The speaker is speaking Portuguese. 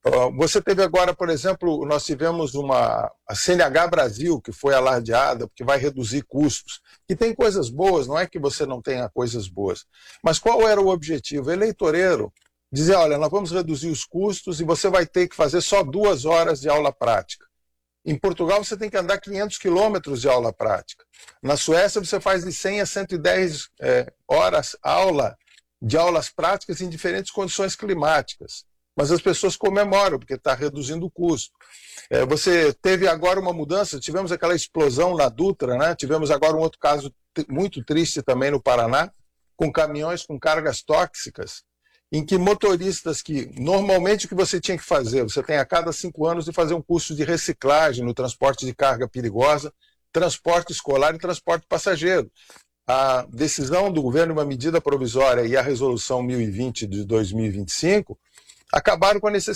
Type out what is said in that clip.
Você teve agora, por exemplo, nós tivemos a CNH Brasil, que foi alardeada, porque vai reduzir custos, que tem coisas boas, não é que você não tenha coisas boas. Mas qual era o objetivo? Eleitoreiro dizer, olha, nós vamos reduzir os custos e você vai ter que fazer só 2 horas de aula prática. Em Portugal, você tem que andar 500 quilômetros de aula prática. Na Suécia, você faz de 100 a 110 horas de aulas práticas em diferentes condições climáticas. Mas as pessoas comemoram, porque está reduzindo o custo. Você teve agora uma mudança, tivemos aquela explosão na Dutra, né? Tivemos agora um outro caso muito triste também no Paraná, com caminhões com cargas tóxicas, em que motoristas que, normalmente o que você tinha que fazer, você tem a cada 5 anos de fazer um curso de reciclagem no transporte de carga perigosa, transporte escolar e transporte passageiro. A decisão do governo, uma medida provisória e a resolução 1020 de 2025, acabaram com a necessidade